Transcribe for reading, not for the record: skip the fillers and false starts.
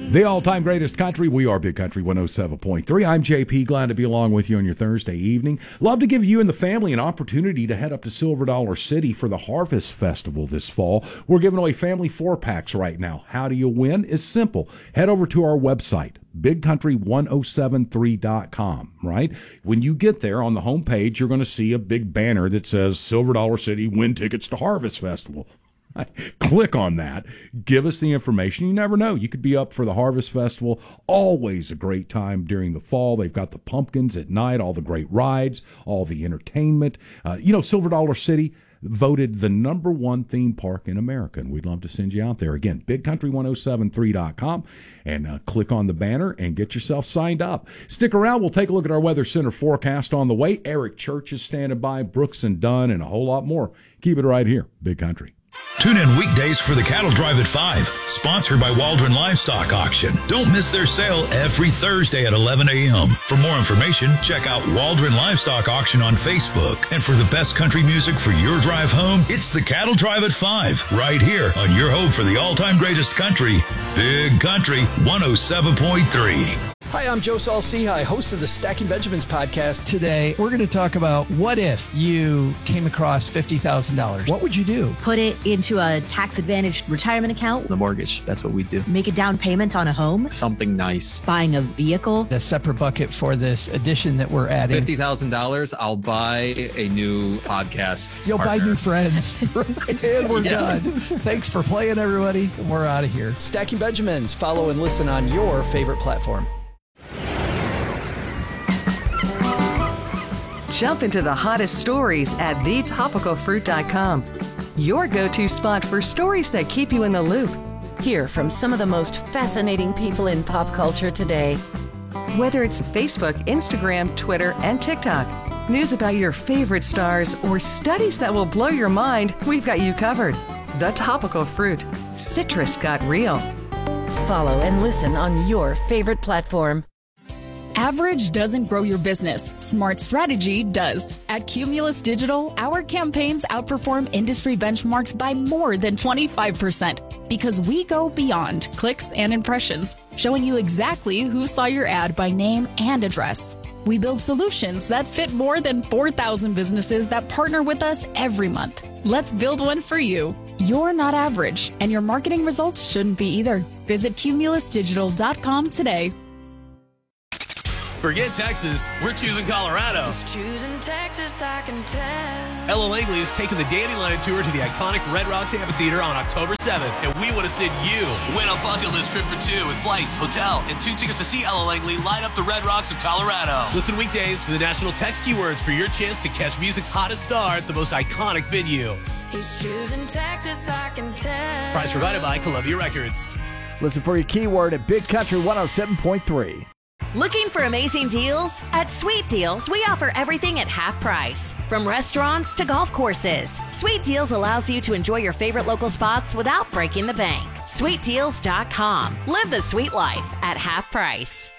The all-time greatest country. We are Big Country 107.3. I'm JP, glad to be along with you on your Thursday evening. Love to give you and the family an opportunity to head up to Silver Dollar City for the Harvest Festival this fall. We're giving away family 4-packs right now. How do you win? It's simple. Head over to our website, bigcountry1073.com, right? When you get there on the homepage, you're going to see a big banner that says Silver Dollar City, win tickets to Harvest Festival. Click on that. Give us the information. You never know. You could be up for the Harvest Festival. Always a great time during the fall. They've got the pumpkins at night, all the great rides, all the entertainment. Silver Dollar City voted the #1 theme park in America, and we'd love to send you out there. Again, bigcountry1073.com, and click on the banner and get yourself signed up. Stick around. We'll take a look at our Weather Center forecast on the way. Eric Church is standing by, Brooks and Dunn, and a whole lot more. Keep it right here, Big Country. Tune in weekdays for the Cattle Drive at 5, sponsored by Waldron Livestock Auction. Don't miss their sale every Thursday at 11 a.m. For more information, check out Waldron Livestock Auction on Facebook. And for the best country music for your drive home, it's the Cattle Drive at 5, right here on your home for the all-time greatest country, Big Country 107.3. Hi, I'm Joe Saul-Sehy, host of the Stacking Benjamins podcast. Today, we're going to talk about what if you came across $50,000? What would you do? Put it into a tax-advantaged retirement account. The mortgage, that's what we do. Make a down payment on a home. Something nice. Buying a vehicle. A separate bucket for this addition that we're adding. $50,000, I'll buy a new podcast. You'll partner. buy new friends. And we're done. Thanks for playing, everybody. We're out of here. Stacking Benjamins. Follow and listen on your favorite platform. Jump into the hottest stories at thetopicalfruit.com. Your go-to spot for stories that keep you in the loop. Hear from some of the most fascinating people in pop culture today. Whether it's Facebook, Instagram, Twitter, and TikTok, news about your favorite stars, or studies that will blow your mind, we've got you covered. The Topical Fruit. Citrus got real. Follow and listen on your favorite platform. Average doesn't grow your business. Smart strategy does. At Cumulus Digital, our campaigns outperform industry benchmarks by more than 25% because we go beyond clicks and impressions, showing you exactly who saw your ad by name and address. We build solutions that fit more than 4,000 businesses that partner with us every month. Let's build one for you. You're not average, and your marketing results shouldn't be either. Visit cumulusdigital.com today. Forget Texas, we're choosing Colorado. Choosing Texas, I can tell. Ella Langley is taking the Dandelion Tour to the iconic Red Rocks Amphitheater on October 7th, and we want to send you. Win a bucket list trip for 2 with flights, hotel, and 2 tickets to see Ella Langley light up the Red Rocks of Colorado. Listen weekdays for the national text keywords for your chance to catch music's hottest star at the most iconic venue. He's choosing Texas, I can tell. Prize provided by Columbia Records. Listen for your keyword at Big Country 107.3. Looking for amazing deals? At Sweet Deals, we offer everything at half price. From restaurants to golf courses, Sweet Deals allows you to enjoy your favorite local spots without breaking the bank. SweetDeals.com. Live the sweet life at half price.